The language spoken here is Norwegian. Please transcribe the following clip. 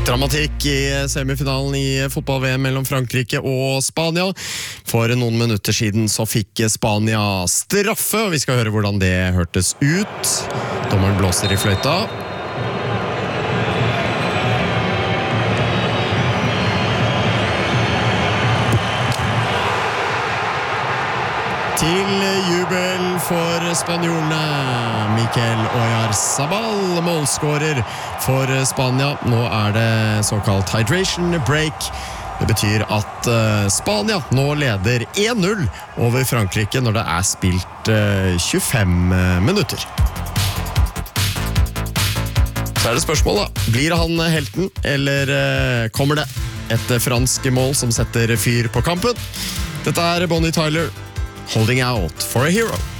Dramatikk i semifinalen i fotball-VM mellom Frankrike og Spania. For noen minutter siden så fikk Spania straffe, og vi skal høre hvordan det hørtes ut. Dommeren blåser i fløyta. Til jubel for spanjolene. Mikel Oyarzabal, målskårer for Spania. Nå det såkalt hydration break. Det betyr at Spania nå leder 1-0 over Frankrike når det spilt 25 minutter. Så det spørsmål da. Blir han helten, eller kommer det et fransk mål som setter fyr på kampen? Dette Bonnie Tyler. Holding out for a hero.